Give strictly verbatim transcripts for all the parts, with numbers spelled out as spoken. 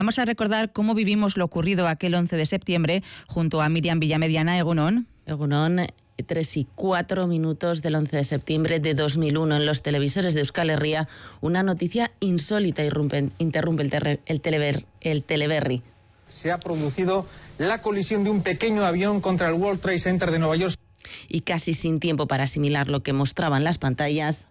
Vamos a recordar cómo vivimos lo ocurrido aquel once de septiembre junto a Miriam Villamediana. Egunon. Egunon. Tres y cuatro minutos del once de septiembre de dos mil uno en los televisores de Euskal Herria, una noticia insólita irrumpe, interrumpe el, terre, el, telever, el teleberri. Se ha producido la colisión de un pequeño avión contra el World Trade Center de Nueva York. Y casi sin tiempo para asimilar lo que mostraban las pantallas,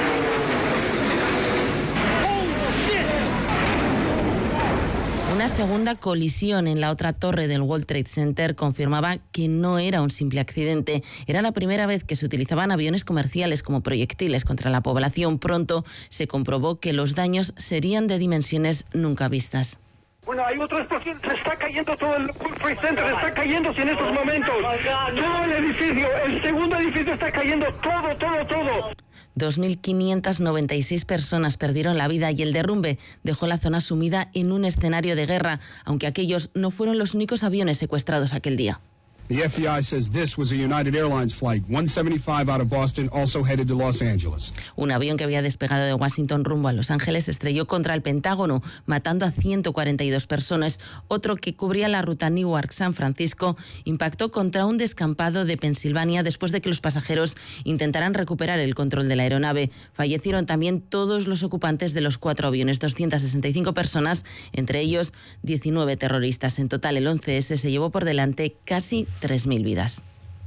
una segunda colisión en la otra torre del World Trade Center confirmaba que no era un simple accidente. Era la primera vez que se utilizaban aviones comerciales como proyectiles contra la población. Pronto se comprobó que los daños serían de dimensiones nunca vistas. Bueno, hay otra explosión, se está cayendo todo el World Trade Center, se está cayéndose en estos momentos. Todo el edificio, el segundo edificio está cayendo, todo, todo, todo. dos mil quinientas noventa y seis personas perdieron la vida y el derrumbe dejó la zona sumida en un escenario de guerra, aunque aquellos no fueron los únicos aviones secuestrados aquel día. The F B I says this was a United Airlines flight one seventy-five out of Boston, also headed to Los Angeles. Un avión que había despegado de Washington rumbo a Los Ángeles estrelló contra el Pentágono, matando a ciento cuarenta y dos personas. Otro que cubría la ruta Newark-San Francisco impactó contra un descampado de Pensilvania después de que los pasajeros intentaran recuperar el control de la aeronave. Fallecieron también todos los ocupantes de los cuatro aviones, doscientas sesenta y cinco personas, entre ellos diecinueve terroristas. En total, el once ese se llevó por delante casi tres mil vidas.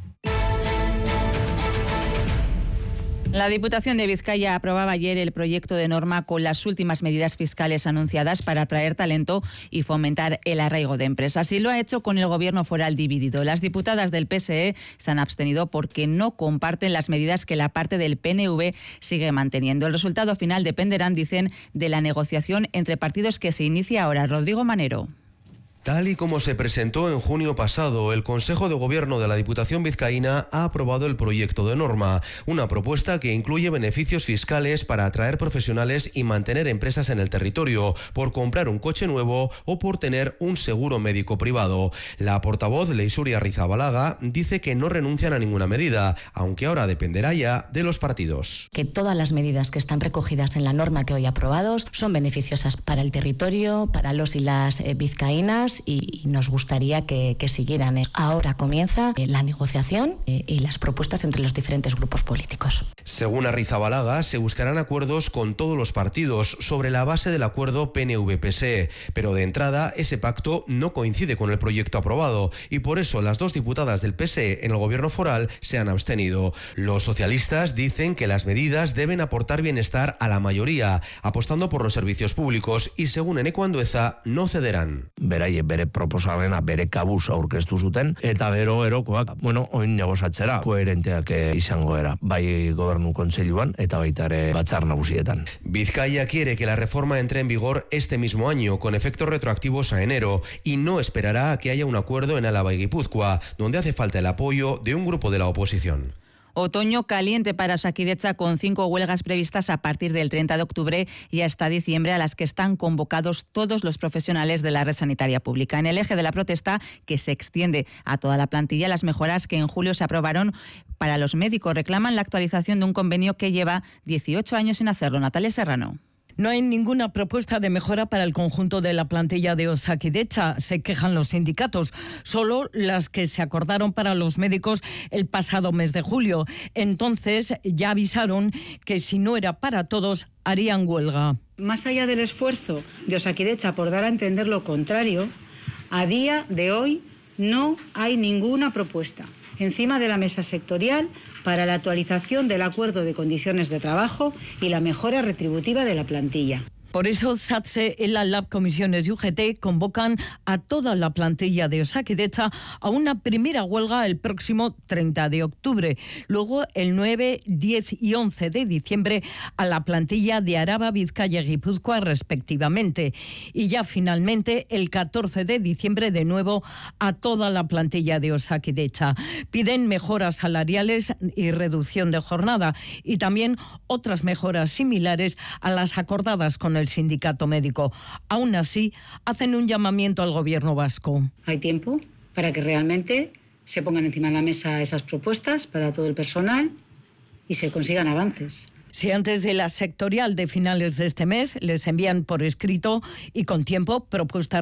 La Diputación de Vizcaya aprobaba ayer el proyecto de norma con las últimas medidas fiscales anunciadas para atraer talento y fomentar el arraigo de empresas. Y lo ha hecho con el Gobierno foral dividido. Las diputadas del P S E se han abstenido porque no comparten las medidas que la parte del P N V sigue manteniendo. El resultado final dependerán, dicen, de la negociación entre partidos que se inicia ahora. Rodrigo Manero. Tal y como se presentó en junio pasado, el Consejo de Gobierno de la Diputación Vizcaína ha aprobado el proyecto de norma, una propuesta que incluye beneficios fiscales para atraer profesionales y mantener empresas en el territorio, por comprar un coche nuevo o por tener un seguro médico privado. La portavoz Leisuria Rizabalaga dice que no renuncian a ninguna medida, aunque ahora dependerá ya de los partidos. Que todas las medidas que están recogidas en la norma que hoy aprobados son beneficiosas para el territorio, para los y las eh, vizcaínas, y nos gustaría que, que siguieran. Ahora comienza la negociación y las propuestas entre los diferentes grupos políticos. Según Arrizabalaga, se buscarán acuerdos con todos los partidos sobre la base del acuerdo P N V P S E, pero de entrada ese pacto no coincide con el proyecto aprobado y por eso las dos diputadas del P S E en el Gobierno foral se han abstenido. Los socialistas dicen que las medidas deben aportar bienestar a la mayoría, apostando por los servicios públicos y, según Eneko Andueza, no cederán. Beraiek bere proposamena bere kabuz aurkeztu zuten eta gero erokoak, bueno, oin negozatzera koherenteak izango era, bai Gobernu Kontseiluan eta baita ere Batzar Nagusietan. Vizcaya quiere que la reforma entre en vigor este mismo año, con efectos retroactivos a enero, y no esperará a que haya un acuerdo en Álava y Guipúzcoa, donde hace falta el apoyo de un grupo de la oposición. Otoño caliente para Osakidetza, con cinco huelgas previstas a partir del treinta de octubre y hasta diciembre, a las que están convocados todos los profesionales de la red sanitaria pública. En el eje de la protesta, que se extiende a toda la plantilla, las mejoras que en julio se aprobaron para los médicos reclaman la actualización de un convenio que lleva dieciocho años sin hacerlo. Natalia Serrano. No hay ninguna propuesta de mejora para el conjunto de la plantilla de Osakidetza, se quejan los sindicatos, solo las que se acordaron para los médicos el pasado mes de julio. Entonces ya avisaron que si no era para todos, harían huelga. Más allá del esfuerzo de Osakidetza por dar a entender lo contrario, a día de hoy no hay ninguna propuesta encima de la mesa sectorial para la actualización del acuerdo de condiciones de trabajo y la mejora retributiva de la plantilla. Por eso SATSE, ELA, Lab, Comisiones y U G T convocan a toda la plantilla de Osakidetza a una primera huelga el próximo treinta de octubre. Luego, el nueve, diez y once de diciembre, a la plantilla de Araba, Vizcaya y Guipúzcoa, respectivamente. Y ya finalmente, el catorce de diciembre, de nuevo, a toda la plantilla de Osakidetza. Piden mejoras salariales y reducción de jornada, y también otras mejoras similares a las acordadas con el el sindicato médico. Aún así, hacen un llamamiento al gobierno vasco. Hay tiempo para que realmente se pongan encima de la mesa esas propuestas para todo el personal y se consigan avances. Si antes de la sectorial de finales de este mes les envían por escrito y con tiempo propuestas